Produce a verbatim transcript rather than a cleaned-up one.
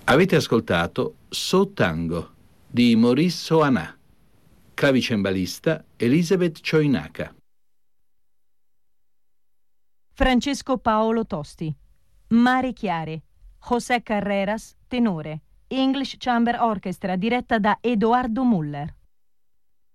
Avete ascoltato So Tango di Maurice Soana, clavicembalista Elisabeth Choinaka. Francesco Paolo Tosti. Mare Chiare. José Carreras, tenore. English Chamber Orchestra diretta da Edoardo Muller.